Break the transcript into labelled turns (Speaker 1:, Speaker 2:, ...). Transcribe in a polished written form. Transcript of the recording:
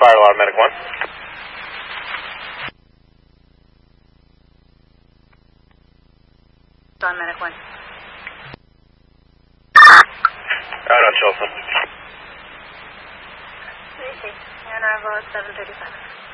Speaker 1: fire alarm, Medic 1.
Speaker 2: On Medic 1.
Speaker 1: Out on Chilson.
Speaker 2: Ann Arbor 735.